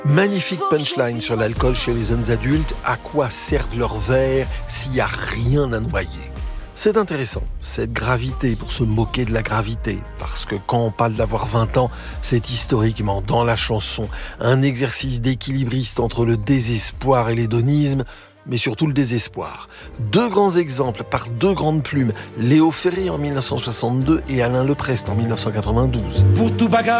Magnifique punchline sur l'alcool chez les jeunes adultes. À quoi servent leurs verres s'il n'y a rien à noyer? C'est intéressant, cette gravité pour se moquer de la gravité, parce que quand on parle d'avoir 20 ans, c'est historiquement, dans la chanson, un exercice d'équilibriste entre le désespoir et l'hédonisme, mais surtout le désespoir. Deux grands exemples par deux grandes plumes, Léo Ferré en 1962 et Alain Leprest en 1992. Pour tout bagarre